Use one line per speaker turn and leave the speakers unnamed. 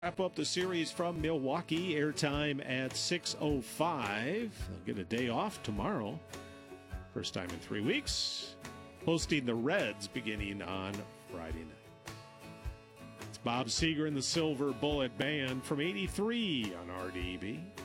Wrap up the series from Milwaukee. Airtime at 6:05. They'll get a day off tomorrow. First time in 3 weeks. Hosting the Reds beginning on Friday night. It's Bob Seger and the Silver Bullet Band from 83 on RDB.